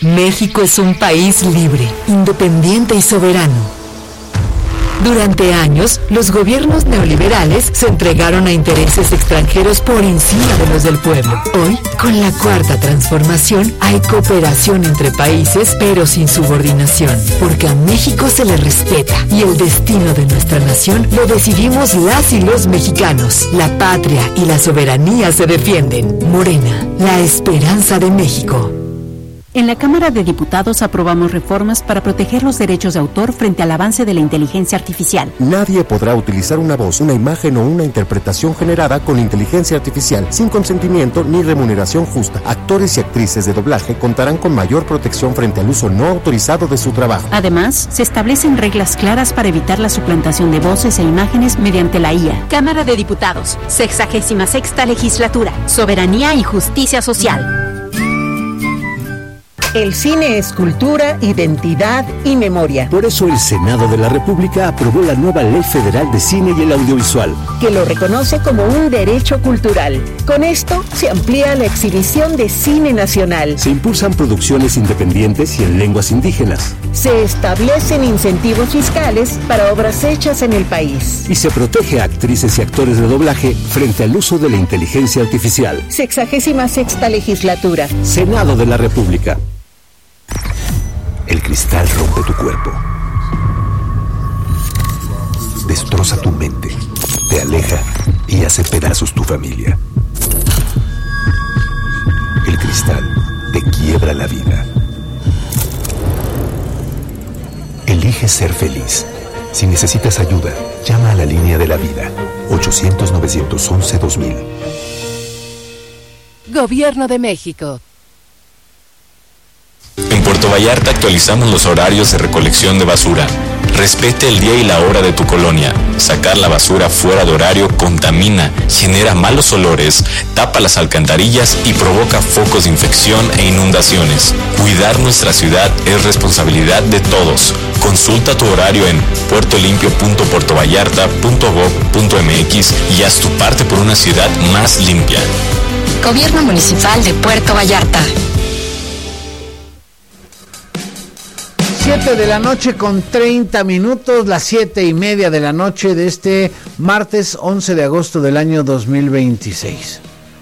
México es un país libre, independiente y soberano. Durante años, los gobiernos neoliberales se entregaron a intereses extranjeros por encima de los del pueblo. Hoy, con la Cuarta Transformación, hay cooperación entre países, pero sin subordinación, porque a México se le respeta y el destino de nuestra nación lo decidimos las y los mexicanos. La patria y la soberanía se defienden. Morena, la esperanza de México. En la Cámara de Diputados aprobamos reformas para proteger los derechos de autor frente al avance de la inteligencia artificial. Nadie podrá utilizar una voz, una imagen o una interpretación generada con inteligencia artificial sin consentimiento ni remuneración justa. Actores y actrices de doblaje contarán con mayor protección frente al uso no autorizado de su trabajo. Además, se establecen reglas claras para evitar la suplantación de voces e imágenes mediante la IA. Cámara de Diputados, 66ª Legislatura, Soberanía y Justicia Social. El cine es cultura, identidad y memoria. Por eso el Senado de la República aprobó la nueva Ley Federal de Cine y el Audiovisual, que lo reconoce como un derecho cultural. Con esto se amplía la exhibición de cine nacional. Se impulsan producciones independientes y en lenguas indígenas. Se establecen incentivos fiscales para obras hechas en el país. Y se protege a actrices y actores de doblaje frente al uso de la inteligencia artificial. 66ª Legislatura. Senado de la República. El cristal rompe tu cuerpo, destroza tu mente, te aleja y hace pedazos tu familia. El cristal te quiebra la vida. Elige ser feliz. Si necesitas ayuda, llama a la línea de la vida, 800-911-2000. Gobierno de México. En Puerto Vallarta actualizamos los horarios de recolección de basura. Respete el día y la hora de tu colonia. Sacar la basura fuera de horario contamina, genera malos olores, tapa las alcantarillas y provoca focos de infección e inundaciones. Cuidar nuestra ciudad es responsabilidad de todos. Consulta tu horario en puertolimpio.puertovallarta.gov.mx y haz tu parte por una ciudad más limpia. Gobierno Municipal de Puerto Vallarta. 7 de la noche con 30 minutos, las 7:30 de la noche de este martes 11 de agosto del año 2026.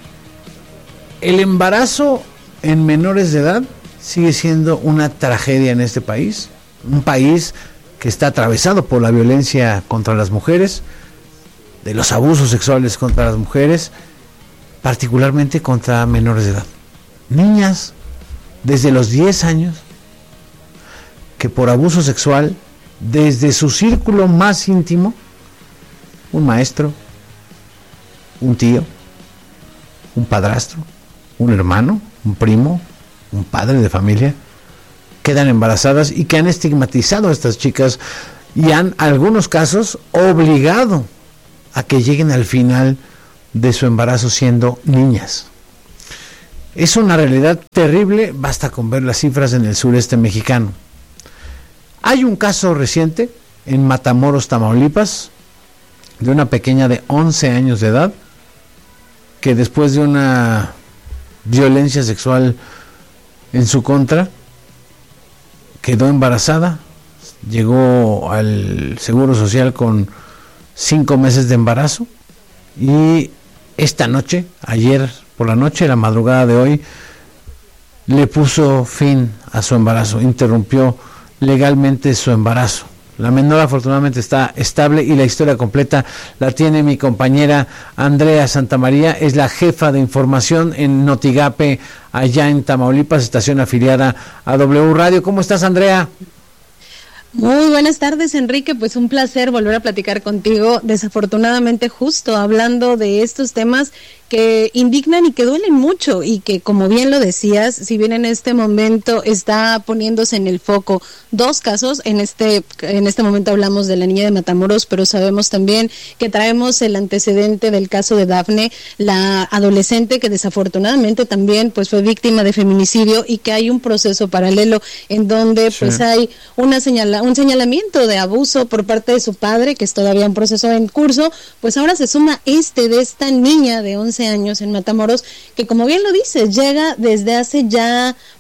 El embarazo en menores de edad sigue siendo una tragedia en este país, un país que está atravesado por la violencia contra las mujeres, de los abusos sexuales contra las mujeres, particularmente contra menores de edad. Niñas desde los 10 años que por abuso sexual, desde su círculo más íntimo, un maestro, un tío, un padrastro, un hermano, un primo, un padre de familia, quedan embarazadas y que han estigmatizado a estas chicas y han, en algunos casos, obligado a que lleguen al final de su embarazo siendo niñas. Es una realidad terrible, basta con ver las cifras en el sureste mexicano. Hay un caso reciente en Matamoros, Tamaulipas, de una pequeña de 11 años de edad que después de una violencia sexual en su contra quedó embarazada, llegó al Seguro Social con 5 meses de embarazo y esta noche, ayer por la noche, la madrugada de hoy, le puso fin a su embarazo, interrumpió legalmente su embarazo. La menor afortunadamente está estable y la historia completa la tiene mi compañera Andrea Santamaría, es la jefa de información en Notigape, allá en Tamaulipas, estación afiliada a W Radio. ¿Cómo estás, Andrea? Muy buenas tardes, Enrique, pues un placer volver a platicar contigo, desafortunadamente justo hablando de estos temas que indignan y que duelen mucho y que, como bien lo decías, si bien en este momento está poniéndose en el foco dos casos, en este momento hablamos de la niña de Matamoros, pero sabemos también que traemos el antecedente del caso de Dafne, la adolescente que desafortunadamente también pues fue víctima de feminicidio y que hay un proceso paralelo en donde pues hay un señalamiento de abuso por parte de su padre, que es todavía un proceso en curso, pues ahora se suma de esta niña de 11 años en Matamoros, que como bien lo dices, llega desde hace ya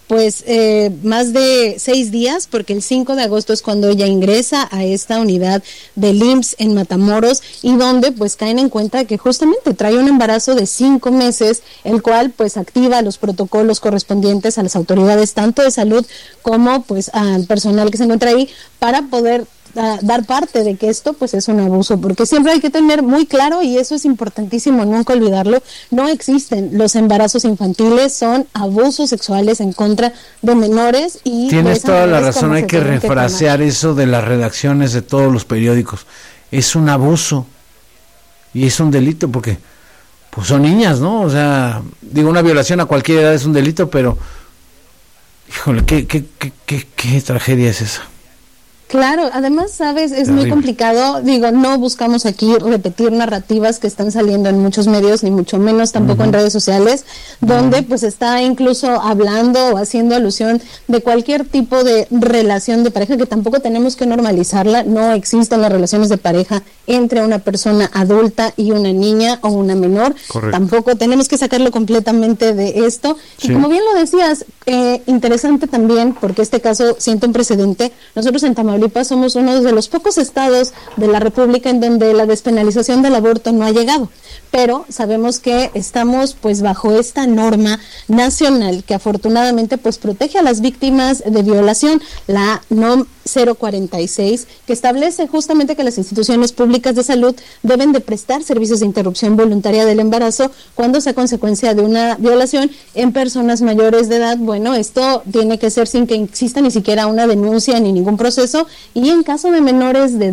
pues más de 6 días, porque el 5 de agosto es cuando ella ingresa a esta unidad del IMSS en Matamoros, y donde pues caen en cuenta que justamente trae un embarazo de 5 meses, el cual pues activa los protocolos correspondientes a las autoridades tanto de salud como pues al personal que se encuentra ahí para poder dar parte de que esto pues es un abuso, porque siempre hay que tener muy claro, y eso es importantísimo nunca olvidarlo, no existen los embarazos infantiles, son abusos sexuales en contra de menores. Y tienes toda la razón, hay que refrasear eso de las redacciones de todos los periódicos, es un abuso y es un delito, porque pues son niñas, ¿no? O sea, digo, una violación a cualquier edad es un delito, pero híjole, qué tragedia es esa. Claro, además, sabes, es muy complicado, digo, no buscamos aquí repetir narrativas que están saliendo en muchos medios, ni mucho menos tampoco en redes sociales, donde pues está incluso hablando o haciendo alusión de cualquier tipo de relación de pareja, que tampoco tenemos que normalizarla, no existen las relaciones de pareja entre una persona adulta y una niña o una menor. Correcto. Tampoco tenemos que sacarlo completamente de esto, sí. Y como bien lo decías, interesante también, porque este caso siente un precedente. Nosotros en Tamaulipas somos uno de los pocos estados de la República en donde la despenalización del aborto no ha llegado, pero sabemos que estamos pues bajo esta norma nacional que afortunadamente pues protege a las víctimas de violación, la NOM 046, que establece justamente que las instituciones públicas de salud deben de prestar servicios de interrupción voluntaria del embarazo cuando sea consecuencia de una violación en personas mayores de edad. Bueno, esto tiene que ser sin que exista ni siquiera una denuncia ni ningún proceso, y en caso de menores de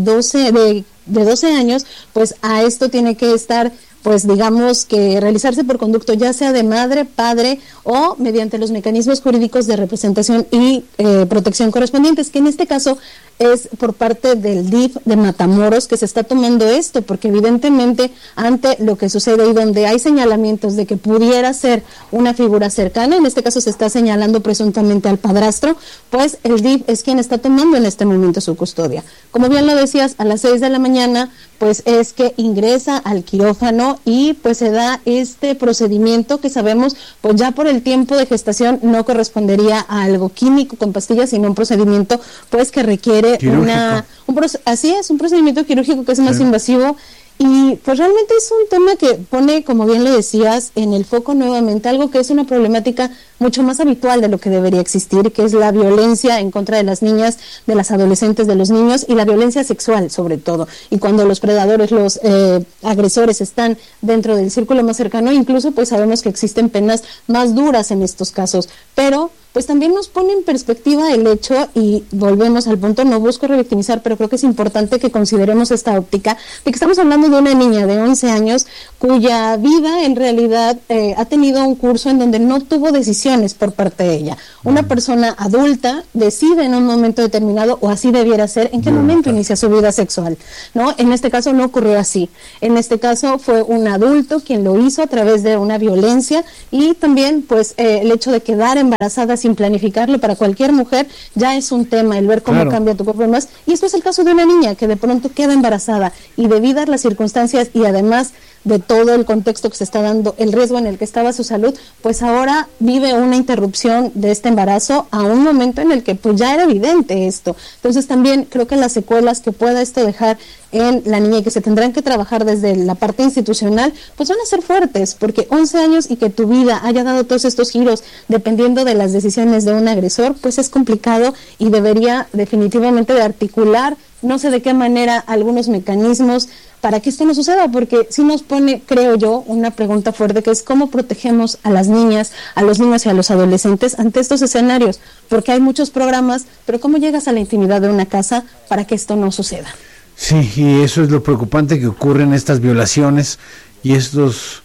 12 años, pues a esto tiene que estar, pues digamos que realizarse por conducto ya sea de madre, padre o mediante los mecanismos jurídicos de representación y protección correspondientes, que en este caso es por parte del DIF de Matamoros que se está tomando esto, porque evidentemente ante lo que sucede y donde hay señalamientos de que pudiera ser una figura cercana, en este caso se está señalando presuntamente al padrastro, pues el DIF es quien está tomando en este momento su custodia. Como bien lo decías, a las 6 de la mañana pues es que ingresa al quirófano y pues se da este procedimiento que sabemos pues ya por el tiempo de gestación no correspondería a algo químico con pastillas, sino un procedimiento pues que requiere un procedimiento quirúrgico que es más invasivo. Y pues realmente es un tema que pone, como bien lo decías, en el foco nuevamente algo que es una problemática mucho más habitual de lo que debería existir, que es la violencia en contra de las niñas, de las adolescentes, de los niños, y la violencia sexual sobre todo. Y cuando los predadores, los agresores están dentro del círculo más cercano, incluso pues sabemos que existen penas más duras en estos casos, pero pues también nos pone en perspectiva el hecho, y volvemos al punto, no busco revictimizar, pero creo que es importante que consideremos esta óptica, de que estamos hablando de una niña de 11 años cuya vida en realidad ha tenido un curso en donde no tuvo decisiones por parte de ella. Una persona adulta decide en un momento determinado, o así debiera ser, en qué momento inicia su vida sexual, ¿no? En este caso no ocurrió así. En este caso fue un adulto quien lo hizo a través de una violencia, y también pues el hecho de quedar embarazada sin planificarlo para cualquier mujer ya es un tema, el ver cómo cambia tu cuerpo y demás. Y esto es el caso de una niña que de pronto queda embarazada, y debido a las circunstancias y además de todo el contexto que se está dando, el riesgo en el que estaba su salud, pues ahora vive una interrupción de este embarazo a un momento en el que pues ya era evidente esto. Entonces también creo que las secuelas que pueda esto dejar en la niña y que se tendrán que trabajar desde la parte institucional, pues van a ser fuertes, porque 11 años y que tu vida haya dado todos estos giros dependiendo de las decisiones de un agresor, pues es complicado, y debería definitivamente de articular, no sé de qué manera, algunos mecanismos para que esto no suceda, porque sí nos pone, creo yo, una pregunta fuerte, que es cómo protegemos a las niñas, a los niños y a los adolescentes ante estos escenarios, porque hay muchos programas, pero cómo llegas a la intimidad de una casa para que esto no suceda. Sí, y eso es lo preocupante, que ocurren estas violaciones y estos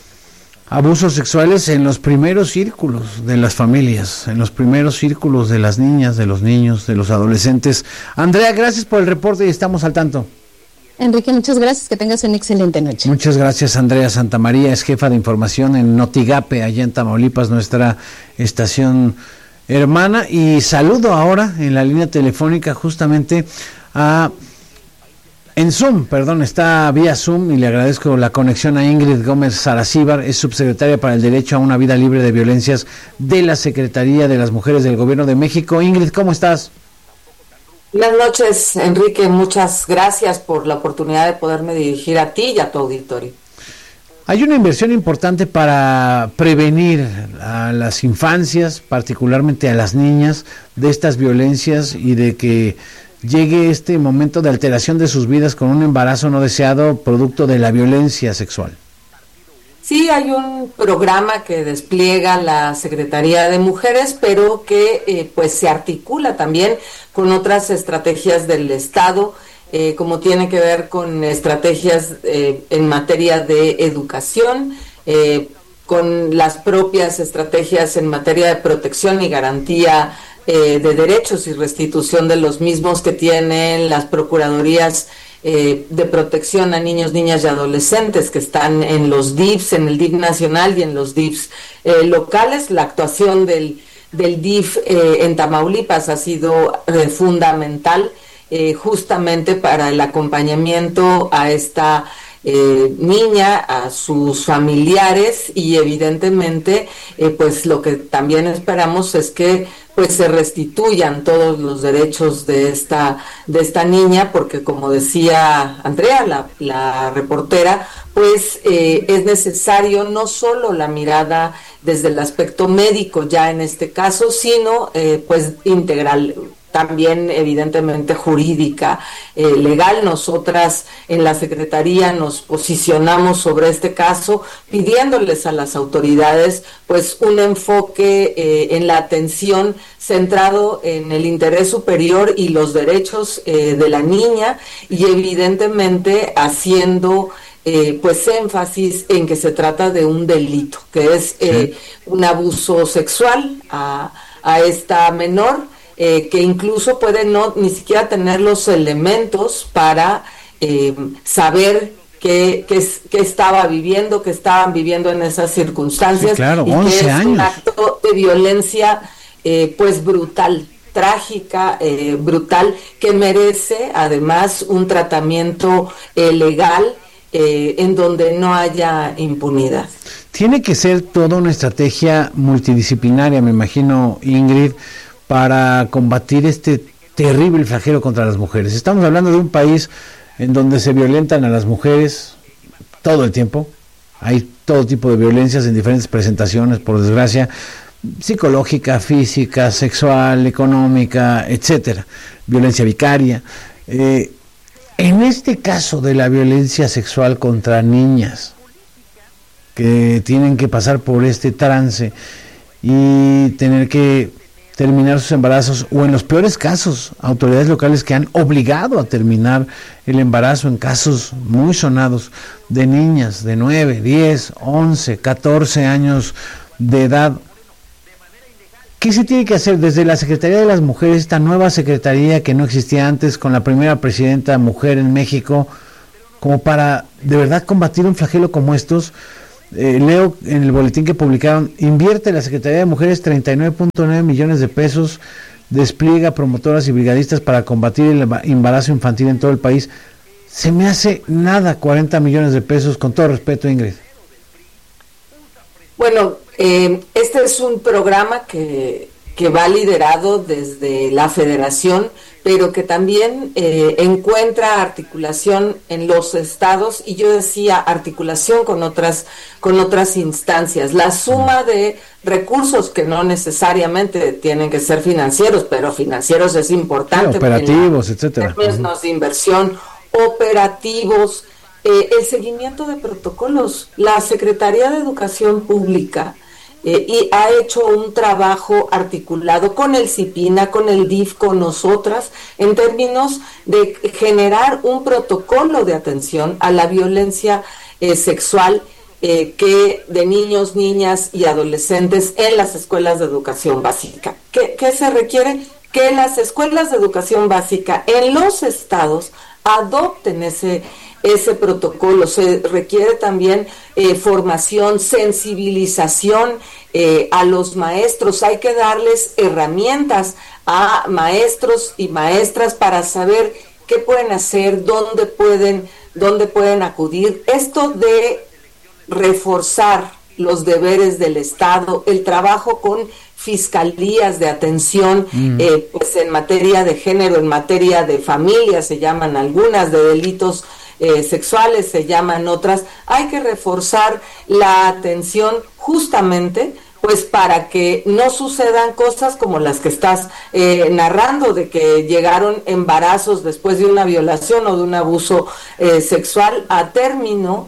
abusos sexuales en los primeros círculos de las familias, en los primeros círculos de las niñas, de los niños, de los adolescentes. Andrea, gracias por el reporte y estamos al tanto. Enrique, muchas gracias, que tengas una excelente noche. Muchas gracias. Andrea Santamaría es jefa de información en Notigape, allá en Tamaulipas, nuestra estación hermana. Y saludo ahora en la línea telefónica justamente a está vía Zoom y le agradezco la conexión a Ingrid Gómez Saracíbar, es subsecretaria para el Derecho a una Vida Libre de Violencias de la Secretaría de las Mujeres del Gobierno de México. Ingrid, ¿cómo estás? Buenas noches, Enrique, muchas gracias por la oportunidad de poderme dirigir a ti y a tu auditorio. Hay una inversión importante para prevenir a las infancias, particularmente a las niñas, de estas violencias y de que llegue este momento de alteración de sus vidas con un embarazo no deseado producto de la violencia sexual. Sí, hay un programa que despliega la Secretaría de Mujeres, pero que pues se articula también con otras estrategias del Estado, como tiene que ver con estrategias en materia de educación, con las propias estrategias en materia de protección y garantía de derechos y restitución de los mismos que tienen las procuradurías de protección a niños, niñas y adolescentes que están en los DIFs, en el DIF nacional y en los DIFs locales. La actuación del DIF en Tamaulipas ha sido fundamental justamente para el acompañamiento a esta niña, a sus familiares, y evidentemente pues lo que también esperamos es que pues se restituyan todos los derechos de esta niña, porque como decía Andrea, la reportera, pues es necesario no solo la mirada desde el aspecto médico ya en este caso, sino pues integral, también evidentemente jurídica, legal. Nosotras en la Secretaría nos posicionamos sobre este caso pidiéndoles a las autoridades pues un enfoque en la atención centrado en el interés superior y los derechos de la niña, y evidentemente haciendo pues énfasis en que se trata de un delito, que es un abuso sexual a esta menor, que incluso puede no ni siquiera tener los elementos para saber qué estaban viviendo en esas circunstancias. Sí, claro, y 11 que es años. un acto de violencia pues brutal, trágica, brutal, que merece además un tratamiento legal en donde no haya impunidad. Tiene que ser toda una estrategia multidisciplinaria, me imagino, Ingrid, para combatir este terrible flagelo contra las mujeres. Estamos hablando de un país en donde se violentan a las mujeres todo el tiempo. Hay todo tipo de violencias en diferentes presentaciones, por desgracia, psicológica, física, sexual, económica, etcétera. Violencia vicaria. En este caso de la violencia sexual contra niñas que tienen que pasar por este trance y tener que terminar sus embarazos, o en los peores casos, autoridades locales que han obligado a terminar el embarazo en casos muy sonados de niñas de 9, 10, 11, 14 años de edad. ¿Qué se tiene que hacer desde la Secretaría de las Mujeres, esta nueva secretaría que no existía antes, con la primera presidenta mujer en México, como para de verdad combatir un flagelo como estos? Leo en el boletín que publicaron, invierte la Secretaría de Mujeres 39.9 millones de pesos, despliega promotoras y brigadistas para combatir el embarazo infantil en todo el país. Se me hace nada 40 millones de pesos, con todo respeto, Ingrid. Bueno, este es un programa que va liderado desde la Federación, pero que también encuentra articulación en los estados, y yo decía articulación con otras instancias. La suma de recursos, que no necesariamente tienen que ser financieros, pero financieros es importante. Sí, operativos, etcétera. Términos de inversión, operativos, el seguimiento de protocolos. La Secretaría de Educación Pública y ha hecho un trabajo articulado con el CIPINA, con el DIF, con nosotras, en términos de generar un protocolo de atención a la violencia sexual que de niños, niñas y adolescentes en las escuelas de educación básica. ¿Qué se requiere? Que las escuelas de educación básica en los estados adopten ese protocolo. Se requiere también formación, sensibilización a los maestros. Hay que darles herramientas a maestros y maestras para saber qué pueden hacer, dónde pueden acudir. Esto de reforzar los deberes del Estado, el trabajo con fiscalías de atención, pues en materia de género, en materia de familia, se llaman algunas, de delitos sexuales se llaman otras. Hay que reforzar la atención justamente pues para que no sucedan cosas como las que estás narrando, de que llegaron embarazos después de una violación o de un abuso sexual a término,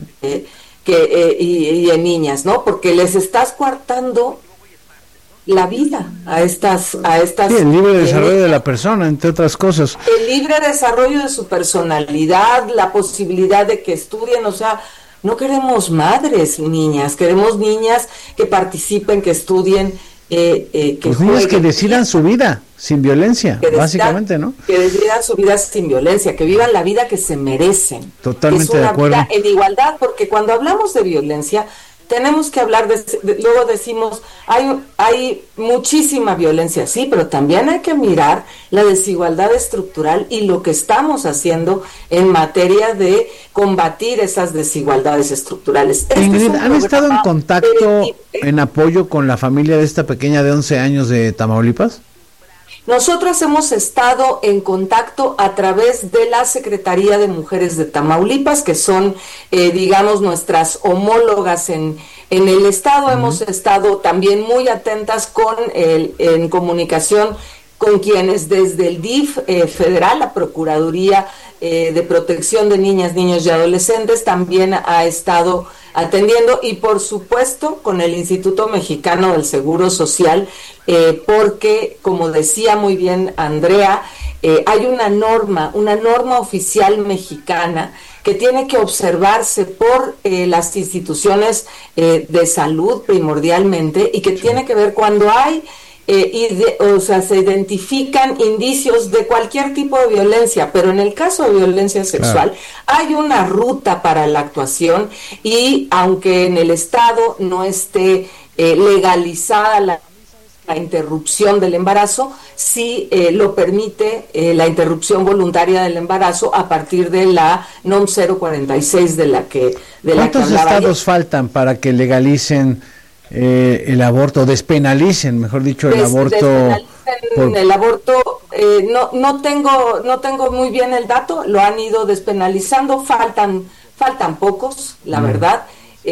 y en niñas, ¿no? Porque les estás coartando la vida a estas sí, el libre desarrollo de la persona, entre otras cosas. El libre desarrollo de su personalidad, la posibilidad de que estudien, o sea, no queremos madres niñas, queremos niñas que participen, que estudien, que pues niñas que decidan su vida sin violencia, básicamente, ¿no? Que decidan su vida sin violencia, que vivan la vida que se merecen. Totalmente de acuerdo. Vida en igualdad, porque cuando hablamos de violencia tenemos que hablar luego decimos, hay muchísima violencia, sí, pero también hay que mirar la desigualdad estructural y lo que estamos haciendo en materia de combatir esas desigualdades estructurales. Ingrid, ¿han estado en contacto, en apoyo con la familia de esta pequeña de 11 años de Tamaulipas? Nosotros hemos estado en contacto a través de la Secretaría de Mujeres de Tamaulipas, que son, digamos, nuestras homólogas en el Estado. Hemos estado también muy atentas en comunicación con quienes desde el DIF federal, la Procuraduría de Protección de Niñas, Niños y Adolescentes, también ha estado atendiendo, y por supuesto con el Instituto Mexicano del Seguro Social, porque, como decía muy bien Andrea, hay una norma oficial mexicana que tiene que observarse por las instituciones de salud primordialmente, y que tiene que ver cuando hay se identifican indicios de cualquier tipo de violencia, pero en el caso de violencia sexual, hay una ruta para la actuación, y aunque en el Estado no esté legalizada la interrupción del embarazo, sí lo permite la interrupción voluntaria del embarazo a partir de la NOM 046 de la que ¿Cuántos estados faltan para que legalicen el aborto, despenalicen, mejor dicho, el aborto? El aborto, no tengo muy bien el dato, lo han ido despenalizando, faltan pocos, la verdad,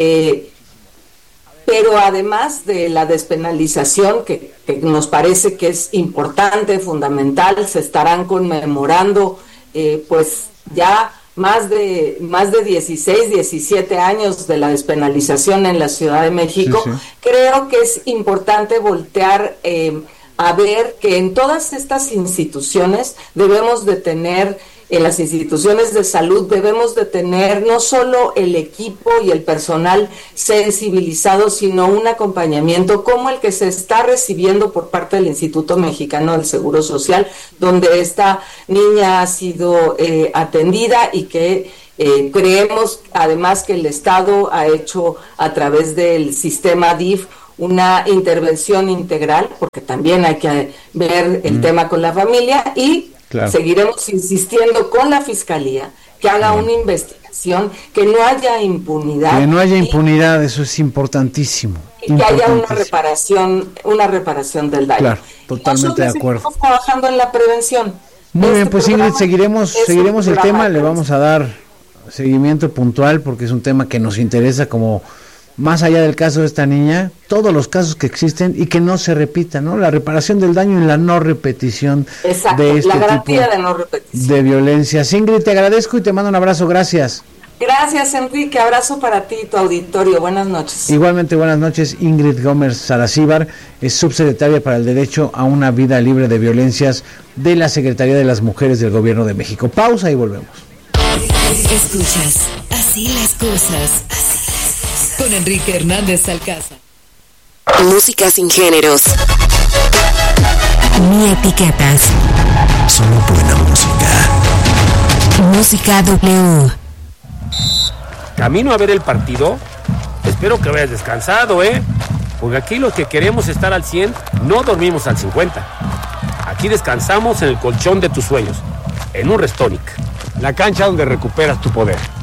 pero además de la despenalización, que nos parece que es importante, fundamental, se estarán conmemorando pues ya más de 16, 17 años de la despenalización en la Ciudad de México. Sí. Creo que es importante voltear a ver que en todas estas instituciones debemos de tener, en las instituciones de salud debemos de tener no solo el equipo y el personal sensibilizado, sino un acompañamiento como el que se está recibiendo por parte del Instituto Mexicano del Seguro Social, donde esta niña ha sido atendida, y que creemos además que el Estado ha hecho a través del sistema DIF una intervención integral, porque también hay que ver el tema con la familia, y seguiremos insistiendo con la Fiscalía que haga una investigación, que no haya impunidad. Que no haya impunidad, eso es importantísimo. Y que haya una reparación del daño. Claro, totalmente de acuerdo. Estamos trabajando en la prevención. Muy bien, pues Ingrid, seguiremos el tema, le vamos a dar seguimiento puntual, porque es un tema que nos interesa, como más allá del caso de esta niña, todos los casos que existen, y que no se repitan, ¿no? La reparación del daño y la no repetición. Exacto, de este la garantía tipo de no repetición de violencias. Ingrid, te agradezco y te mando un abrazo, gracias. Gracias, Enrique, abrazo para ti y tu auditorio, buenas noches. Igualmente, buenas noches. Ingrid Gómez Saracíbar es subsecretaria para el Derecho a una Vida Libre de Violencias de la Secretaría de las Mujeres del Gobierno de México. Pausa y volvemos. Escuchas Así las cosas, con Enrique Hernández Alcázar. Música sin géneros Ni etiquetas. Solo buena música. Música W. Camino a ver el partido. Espero que vayas descansado, porque aquí los que queremos estar al 100 no dormimos al 50. Aquí descansamos en el colchón de tus sueños. en un Restonic. La cancha donde recuperas tu poder.